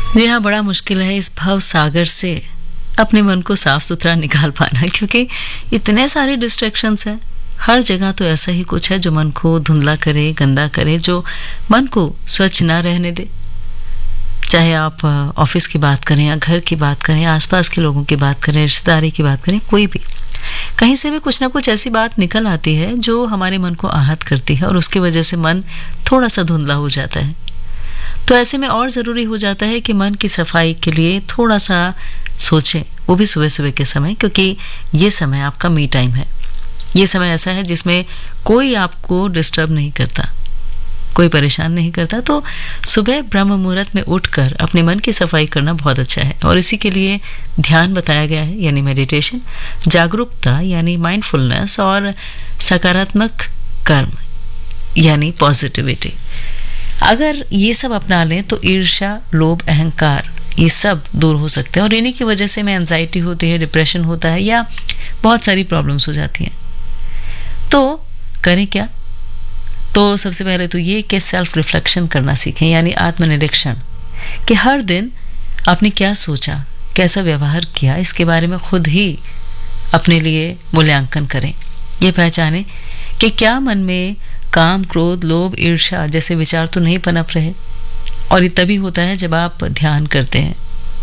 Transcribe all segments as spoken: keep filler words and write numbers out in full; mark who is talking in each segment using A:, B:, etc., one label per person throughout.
A: जी हाँ, बड़ा मुश्किल है इस भव सागर से अपने मन को साफ सुथरा निकाल पाना, क्योंकि इतने सारे डिस्ट्रैक्शंस हैं। हर जगह तो ऐसा ही कुछ है जो मन को धुंधला करे, गंदा करे, जो मन को स्वच्छ ना रहने दे। चाहे आप ऑफिस की बात करें या घर की बात करें, आसपास के लोगों की बात करें, रिश्तेदारी की बात करें, कोई भी कहीं से भी कुछ ना कुछ ऐसी बात निकल आती है जो हमारे मन को आहत करती है और उसकी वजह से मन थोड़ा सा धुंधला हो जाता है। तो ऐसे में और ज़रूरी हो जाता है कि मन की सफाई के लिए थोड़ा सा सोचें, वो भी सुबह सुबह के समय, क्योंकि ये समय आपका मी टाइम है। ये समय ऐसा है जिसमें कोई आपको डिस्टर्ब नहीं करता, कोई परेशान नहीं करता। तो सुबह ब्रह्म मुहूर्त में उठकर अपने मन की सफाई करना बहुत अच्छा है और इसी के लिए ध्यान बताया गया है, यानी मेडिटेशन, जागरूकता यानी माइंडफुलनेस और सकारात्मक कर्म यानी पॉजिटिविटी। अगर ये सब अपना लें तो ईर्ष्या, लोभ, अहंकार ये सब दूर हो सकते हैं और इन्हीं की वजह से में एंजाइटी होती है, डिप्रेशन होता है या बहुत सारी प्रॉब्लम्स हो जाती हैं। तो करें क्या? तो सबसे पहले तो ये कि सेल्फ रिफ्लेक्शन करना सीखें, यानी आत्मनिरीक्षण, कि हर दिन आपने क्या सोचा, कैसा व्यवहार किया, इसके बारे में खुद ही अपने लिए मूल्यांकन करें। ये पहचानें कि क्या मन में काम, क्रोध, लोभ, ईर्ष्या जैसे विचार तो नहीं पनप रहे। और ये तभी होता है जब आप ध्यान करते हैं।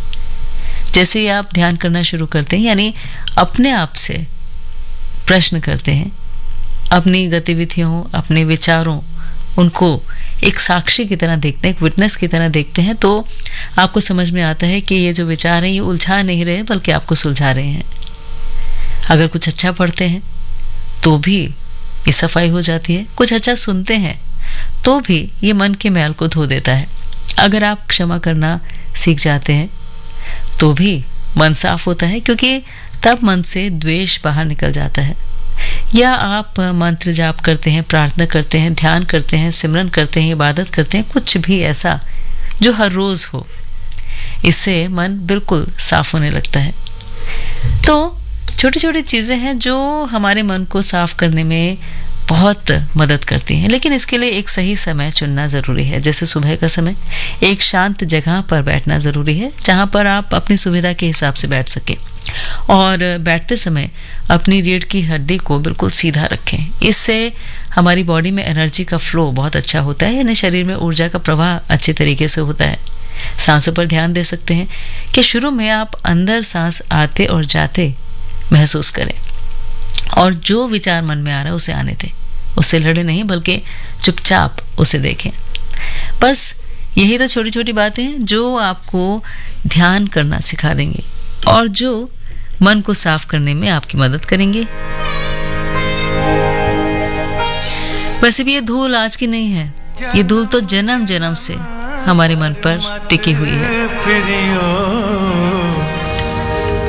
A: जैसे ही आप ध्यान करना शुरू करते हैं, यानी अपने आप से प्रश्न करते हैं, अपनी गतिविधियों, अपने विचारों, उनको एक साक्षी की तरह देखते हैं, एक विटनेस की तरह देखते हैं, तो आपको समझ में आता है कि ये जो विचार हैं ये उलझा नहीं रहे बल्कि आपको सुलझा रहे हैं। अगर कुछ अच्छा पढ़ते हैं तो भी ये सफाई हो जाती है, कुछ अच्छा सुनते हैं तो भी ये मन के मैल को धो देता है। अगर आप क्षमा करना सीख जाते हैं तो भी मन साफ होता है, क्योंकि तब मन से द्वेष बाहर निकल जाता है। या आप मंत्र जाप करते हैं, प्रार्थना करते हैं, ध्यान करते हैं, सिमरन करते हैं, इबादत करते हैं, कुछ भी ऐसा जो हर रोज हो, इससे मन बिल्कुल साफ होने लगता है। तो छोटी छोटी चीज़ें हैं जो हमारे मन को साफ करने में बहुत मदद करती हैं, लेकिन इसके लिए एक सही समय चुनना ज़रूरी है। जैसे सुबह का समय, एक शांत जगह पर बैठना ज़रूरी है जहाँ पर आप अपनी सुविधा के हिसाब से बैठ सकें और बैठते समय अपनी रीढ़ की हड्डी को बिल्कुल सीधा रखें। इससे हमारी बॉडी में एनर्जी का फ्लो बहुत अच्छा होता है, यानी शरीर में ऊर्जा का प्रवाह अच्छे तरीके से होता है। सांसों पर ध्यान दे सकते हैं कि शुरू में आप अंदर सांस आते और जाते महसूस करें और जो विचार मन में आ रहा है उसे आने दें, उससे लड़े नहीं बल्कि चुपचाप उसे देखें। बस यही तो छोटी छोटी बातें हैं जो आपको ध्यान करना सिखा देंगे और जो मन को साफ करने में आपकी मदद करेंगे। वैसे भी ये धूल आज की नहीं है, ये धूल तो जन्म जन्म से हमारे मन पर टिकी हुई है।